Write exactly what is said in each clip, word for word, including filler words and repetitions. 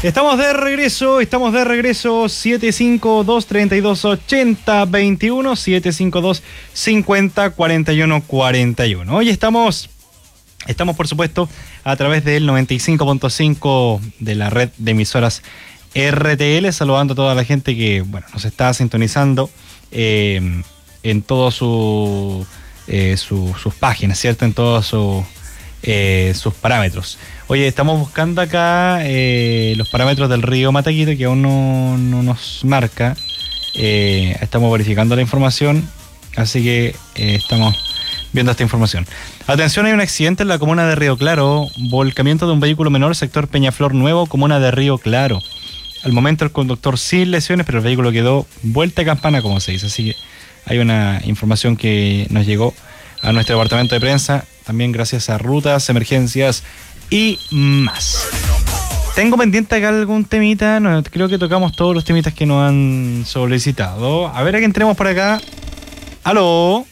Estamos de regreso, estamos de regreso. siete cinco dos, tres dos, ocho cero dos uno, siete cinco dos, cinco cero, cuatro uno cuatro uno. Hoy estamos, estamos por supuesto a través del noventa y cinco punto cinco de la red de emisoras R T L, saludando a toda la gente que, bueno, nos está sintonizando eh, en todas su, eh, su, sus páginas, ¿cierto? En todos su, eh, sus parámetros. Oye, estamos buscando acá eh, los parámetros del río Mataquito, que aún no, no nos marca. Eh, estamos verificando la información, así que eh, estamos viendo esta información. Atención, hay un accidente en la comuna de Río Claro. Volcamiento de un vehículo menor, sector Peñaflor Nuevo, comuna de Río Claro. Al momento el conductor sin lesiones, pero el vehículo quedó vuelta a campana, como se dice. Así que hay una información que nos llegó a nuestro departamento de prensa, también gracias a Rutas, Emergencias y más. Tengo pendiente acá algún temita. No, creo que tocamos todos los temitas que nos han solicitado. A ver a quién tenemos por acá. ¿Aló?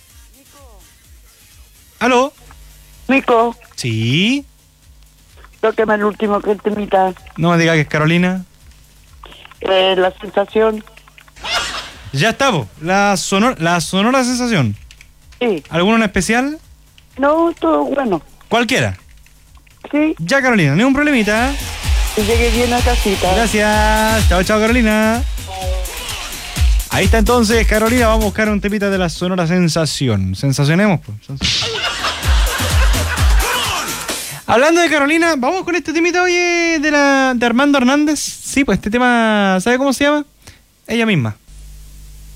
¿Aló? Nico, ¿Sí? tóqueme el último que temita. No me diga que es Carolina. Eh, la sensación. Ya estamos. La sonora, la sonora sensación. Sí. ¿Alguno en especial? No, todo bueno. Cualquiera. Sí. Ya, Carolina, ni un problemita. Que llegue bien a casita. Gracias. Chao, chao, Carolina. Ahí está entonces, Carolina. Vamos a buscar un temita de la sonora sensación. Sensacionemos, pues. Hablando de Carolina, vamos con este temita, oye, de, la, de Armando Hernández. Sí, pues este tema, ¿sabe cómo se llama? Ella misma.